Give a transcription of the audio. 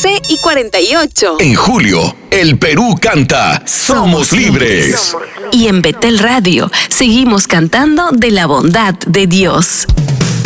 12:48. En julio, el Perú canta Somos Libres. Y en Betel Radio seguimos cantando de la bondad de Dios.